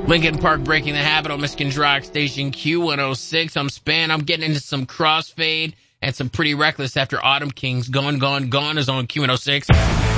Lincoln Park breaking the habit on Michigan's Rock Station Q106. I'm Span. I'm getting into some crossfade and some Pretty Reckless after Autumn Kings. Gone is on Q106.